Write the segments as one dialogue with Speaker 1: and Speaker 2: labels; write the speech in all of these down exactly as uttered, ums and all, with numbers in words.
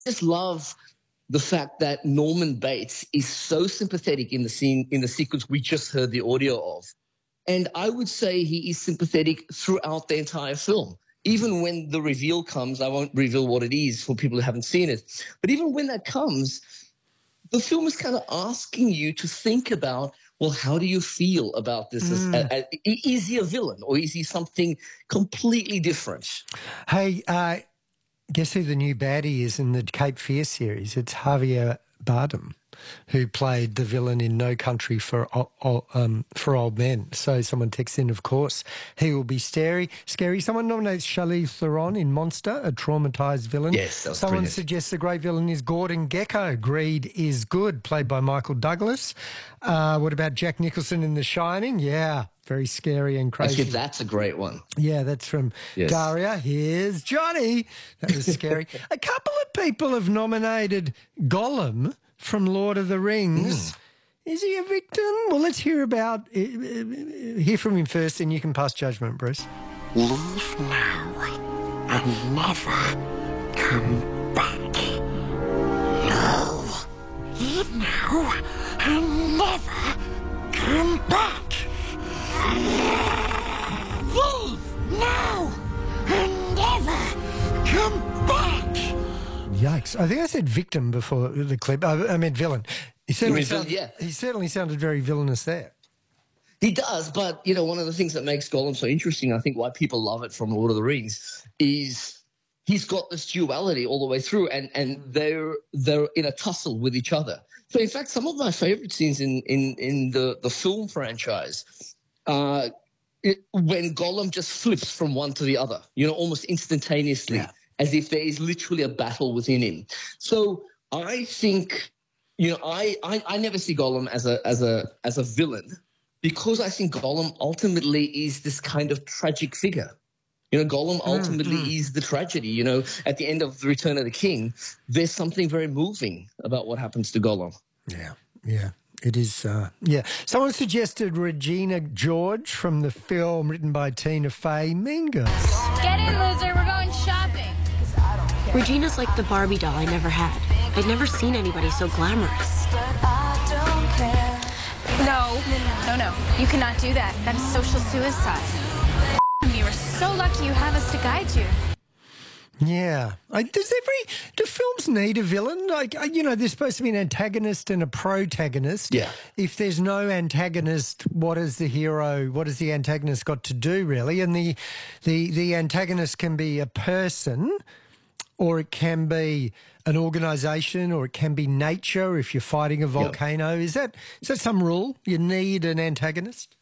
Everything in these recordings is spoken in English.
Speaker 1: just love the fact that Norman Bates is so sympathetic in the scene, in the sequence we just heard the audio of. And I would say he is sympathetic throughout the entire film. Even when the reveal comes, I won't reveal what it is for people who haven't seen it, but even when that comes, the film is kind of asking you to think about, well, how do you feel about this? Mm. As, as, is he a villain or is he something completely different?
Speaker 2: Hey, uh, guess who the new baddie is in the Cape Fear series? It's Javier Bardem, who played the villain in No Country for um, for Old Men. So someone texts in, of course, he will be scary. Scary. Someone nominates Charlize Theron in Monster, a traumatised villain.
Speaker 1: Yes, that was
Speaker 2: Someone
Speaker 1: brilliant.
Speaker 2: suggests the great villain is Gordon Gekko. Greed is good, played by Michael Douglas. Uh, what about Jack Nicholson in The Shining? Yeah, very scary and crazy.
Speaker 1: Actually, that's a great one.
Speaker 2: Yeah, that's from
Speaker 1: yes.
Speaker 2: Daria. Here's Johnny. That was scary. A couple of people have nominated Gollum from Lord of the Rings. Mm. Is he a victim? Well, let's hear about uh, hear from him first, and you can pass judgment, Bruce.
Speaker 3: Leave now and never come back. No. Leave now and never come back. Leave now and never come back.
Speaker 2: Yikes. I think I said victim before the clip. I, I meant villain. He certainly,
Speaker 1: villain,
Speaker 2: sounded,
Speaker 1: yeah.
Speaker 2: he certainly sounded very villainous there.
Speaker 1: He does, but, you know, one of the things that makes Gollum so interesting, I think why people love it from Lord of the Rings, is he's got this duality all the way through, and, and they're they're in a tussle with each other. So, in fact, some of my favorite scenes in, in, in the, the film franchise, uh, it, when Gollum just flips from one to the other, you know, almost instantaneously. Yeah. As if there is literally a battle within him. So I think, you know, I, I, I never see Gollum as a as a as a villain, because I think Gollum ultimately is this kind of tragic figure. You know, Gollum ultimately mm-hmm. is the tragedy. You know, at the end of The Return of the King, there's something very moving about what happens to Gollum.
Speaker 2: Yeah, yeah. It is, uh, yeah. Someone suggested Regina George from the film written by Tina Fey, Mean Girls.
Speaker 4: Get in, loser. We're going shopping.
Speaker 5: Regina's like the Barbie doll I never had. I'd never seen anybody so glamorous.
Speaker 4: No, no, no. You cannot do that. That is social suicide. You are so lucky you have us to guide you.
Speaker 2: Yeah. I, does every do films need a villain? Like, you know, there's supposed to be an antagonist and a protagonist.
Speaker 1: Yeah.
Speaker 2: If there's no antagonist, what is the hero? What has the antagonist got to do, really? And the the the antagonist can be a person, or it can be an organisation, or it can be nature. If you're fighting a volcano, yep. is that is that some rule? You need an antagonist.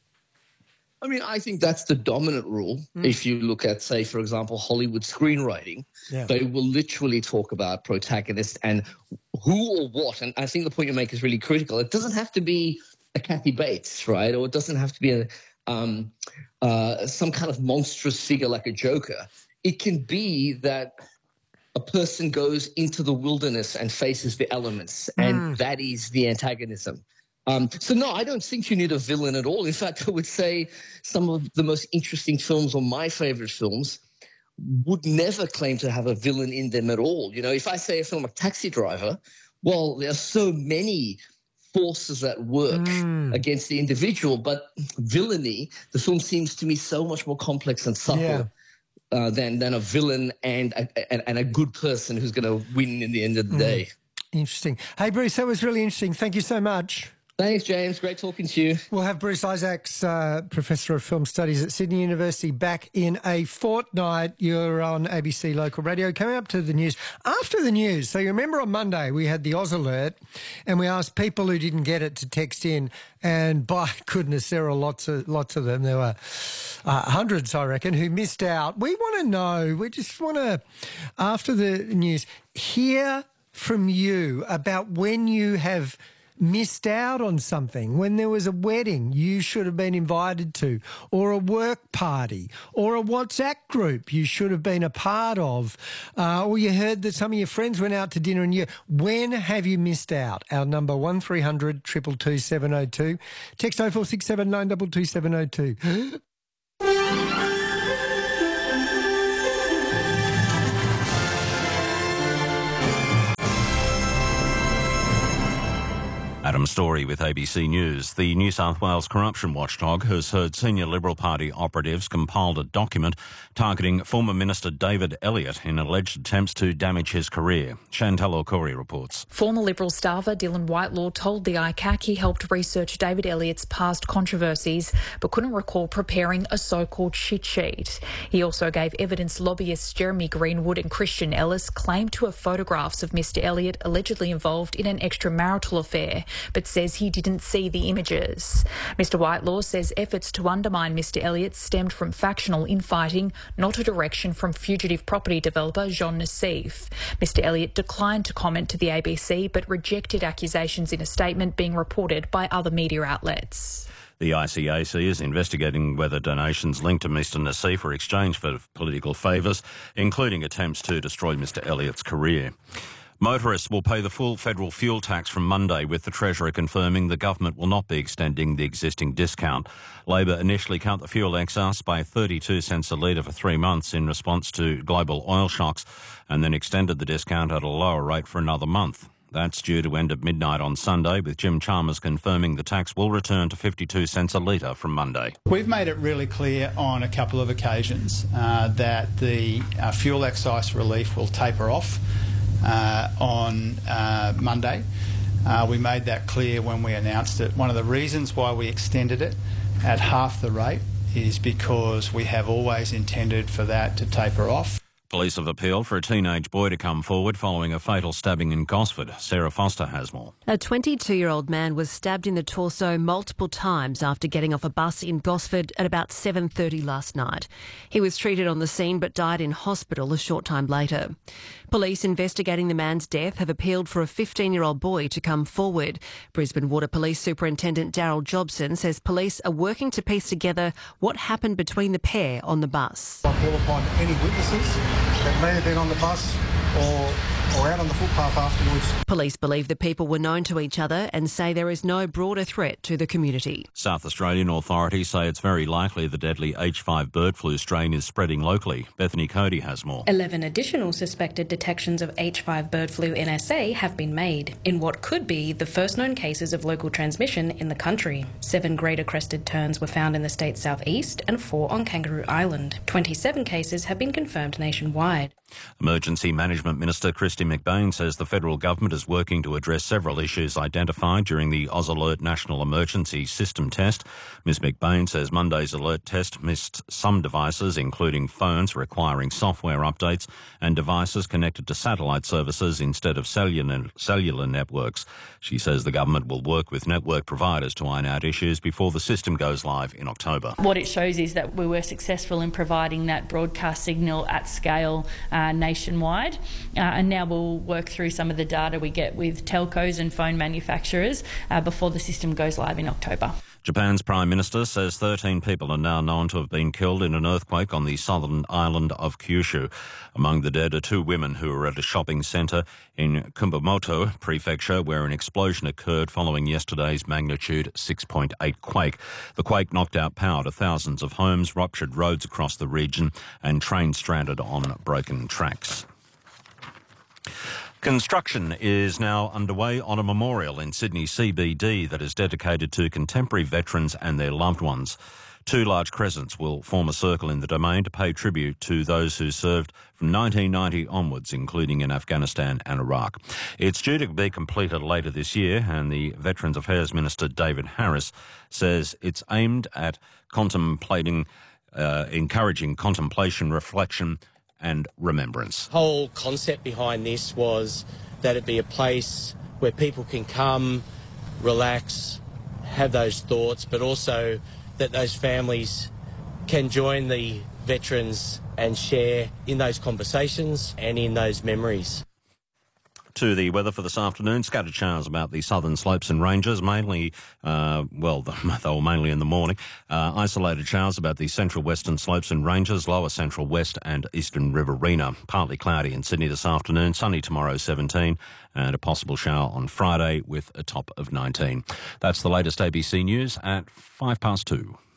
Speaker 1: I mean, I think that's the dominant rule. Mm. If you look at, say, for example, Hollywood screenwriting, yeah. they will literally talk about protagonist and who or what. And I think the point you make is really critical. It doesn't have to be a Kathy Bates, right? Or it doesn't have to be a, um, uh, some kind of monstrous figure like a Joker. It can be that a person goes into the wilderness and faces the elements, mm. and that is the antagonism. Um, so, no, I don't think you need a villain at all. In fact, I would say some of the most interesting films, or my favorite films, would never claim to have a villain in them at all. You know, if I say a film like Taxi Driver, well, there are so many forces at work mm. against the individual, but villainy, the film seems to me so much more complex and subtle yeah. uh, than, than a villain and a, and, and a good person who's going to win in the end of the mm. day.
Speaker 2: Interesting. Hey, Bruce, that was really interesting. Thank you so much.
Speaker 1: Thanks, James. Great talking to you.
Speaker 2: We'll have Bruce Isaacs, uh, Professor of Film Studies at Sydney University, back in a fortnight. You're on A B C Local Radio. Coming up to the news. After the news, so you remember on Monday we had the Oz Alert, and we asked people who didn't get it to text in, and by goodness, there are lots of lots of them. There were uh, hundreds, I reckon, who missed out. We want to know, we just want to, after the news, hear from you about when you have missed out on something, when there was a wedding you should have been invited to, or a work party, or a WhatsApp group you should have been a part of, uh, or you heard that some of your friends went out to dinner and you, when have you missed out? Our number one three hundred two two two seven oh two. Text oh four six seven nine two two seven oh two.
Speaker 6: Adam Story with A B C News. The New South Wales corruption watchdog has heard senior Liberal Party operatives compiled a document targeting former Minister David Elliott in alleged attempts to damage his career. Chantal O'Corey reports.
Speaker 7: Former Liberal staffer Dylan Whitelaw told the I C A C he helped research David Elliott's past controversies but couldn't recall preparing a so-called shit sheet. He also gave evidence lobbyists Jeremy Greenwood and Christian Ellis claimed to have photographs of Mr Elliott allegedly involved in an extramarital affair, but says he didn't see the images. Mr Whitelaw says efforts to undermine Mr Elliott stemmed from factional infighting, not a direction from fugitive property developer Jean Nassif. Mr Elliott declined to comment to the A B C but rejected accusations in a statement being reported by other media outlets.
Speaker 6: The I C A C is investigating whether donations linked to Mr Nassif were exchanged for political favours, including attempts to destroy Mr Elliott's career. Motorists will pay the full federal fuel tax from Monday, with the Treasurer confirming the government will not be extending the existing discount. Labor initially cut the fuel excise by thirty-two cents a litre for three months in response to global oil shocks, and then extended the discount at a lower rate for another month. That's due to end at midnight on Sunday, with Jim Chalmers confirming the tax will return to fifty-two cents a litre from Monday.
Speaker 8: We've made it really clear on a couple of occasions uh, that the uh, fuel excise relief will taper off uh, on uh, Monday. Uh, we made that clear when we announced it. One of the reasons why we extended it at half the rate is because we have always intended for that to taper off.
Speaker 6: Police have appealed for a teenage boy to come forward following a fatal stabbing in Gosford. Sarah Foster has more.
Speaker 9: A twenty-two-year-old man was stabbed in the torso multiple times after getting off a bus in Gosford at about seven thirty last night. He was treated on the scene but died in hospital a short time later. Police investigating the man's death have appealed for a fifteen-year-old boy to come forward. Brisbane Water Police Superintendent Daryl Jobson says police are working to piece together what happened between the pair on the bus.
Speaker 10: I call upon any witnesses that may have been on the bus or or out on the footpath afterwards.
Speaker 9: Police believe the people were known to each other and say there is no broader threat to the community.
Speaker 6: South Australian authorities say it's very likely the deadly H five bird flu strain is spreading locally. Bethany Cody has more.
Speaker 11: Eleven additional suspected detections of H five bird flu N S A have been made in what could be the first known cases of local transmission in the country. Seven greater crested terns were found in the state's southeast and four on Kangaroo Island. twenty-seven cases have been confirmed nationwide.
Speaker 6: Emergency Management Minister Kristy McBain says the federal government is working to address several issues identified during the AusAlert National Emergency System test. Miz McBain says Monday's alert test missed some devices, including phones requiring software updates and devices connected to satellite services instead of cellular, cellular networks. She says the government will work with network providers to iron out issues before the system goes live in October.
Speaker 12: What it shows is that we were successful in providing that broadcast signal at scale uh, nationwide, uh, and now we'll work through some of the data we get with telcos and phone manufacturers uh, before the system goes live in October.
Speaker 6: Japan's Prime Minister says thirteen people are now known to have been killed in an earthquake on the southern island of Kyushu. Among the dead are two women who were at a shopping centre in Kumamoto Prefecture, where an explosion occurred following yesterday's magnitude six point eight quake. The quake knocked out power to thousands of homes, ruptured roads across the region, and trains stranded on broken tracks. Construction is now underway on a memorial in Sydney C B D that is dedicated to contemporary veterans and their loved ones. Two large crescents will form a circle in the domain to pay tribute to those who served from nineteen ninety onwards, including in Afghanistan and Iraq. It's due to be completed later this year, and the Veterans Affairs Minister David Harris says it's aimed at contemplating, uh, encouraging contemplation, reflection and remembrance.
Speaker 13: The whole concept behind this was that it be a place where people can come, relax, have those thoughts, but also that those families can join the veterans and share in those conversations and in those memories.
Speaker 6: To the weather for this afternoon, scattered showers about the southern slopes and ranges, mainly, uh, well, they were mainly in the morning. Uh, isolated showers about the central western slopes and ranges, lower central west and eastern Riverina. Partly cloudy in Sydney this afternoon, sunny tomorrow seventeen, and a possible shower on Friday with a top of nineteen. That's the latest A B C News at five past two.